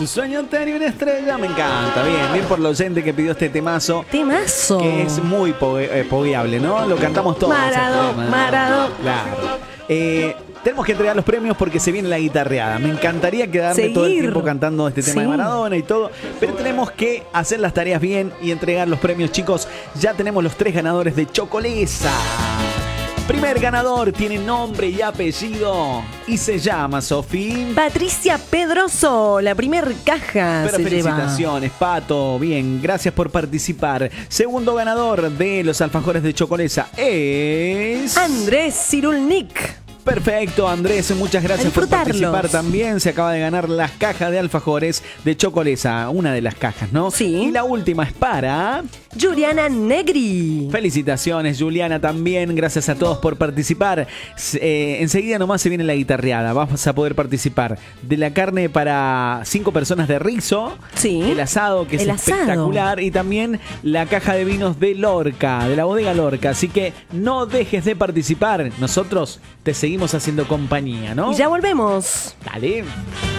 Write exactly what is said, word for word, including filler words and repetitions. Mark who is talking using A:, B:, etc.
A: Su sueño tenía una estrella. Me encanta. Bien, bien por la oyente que pidió este temazo.
B: Temazo.
A: Que es muy po eh, pogueable, ¿no? Lo cantamos todos.
B: Marado, Marado.
A: Claro. Eh, tenemos que entregar los premios porque se viene la guitarreada. Me encantaría quedarme
B: Seguir.
A: todo el tiempo cantando este tema
B: Sí.
A: de Maradona y todo. Pero tenemos que hacer las tareas bien y entregar los premios, chicos. Ya tenemos los tres ganadores de Chocolesa. Primer ganador tiene nombre y apellido y se llama Sofía.
B: Patricia Pedroso, la primer caja
A: Pero
B: se lleva.
A: felicitaciones, Pato. Bien, gracias por participar. Segundo ganador de los alfajores de Chocolesa es
B: Andrés Cirulnik.
A: Perfecto, Andrés, muchas gracias por
B: disfrutarlos.
A: participar también. Se acaba de ganar las cajas de alfajores de Chocolesa, una de las cajas, ¿no?
B: Sí.
A: Y la última es para
B: Juliana Negri.
A: Felicitaciones, Juliana, también. Gracias a todos por participar. Eh, enseguida nomás se viene la guitarreada. Vamos a poder participar de la carne para cinco personas de rizo.
B: Sí.
A: El asado, que es
B: El asado.
A: espectacular. Y también la caja de vinos de Lorca, de la bodega Lorca. Así que no dejes de participar. Nosotros te seguimos haciendo compañía, ¿no?
B: Y ya volvemos.
A: Dale.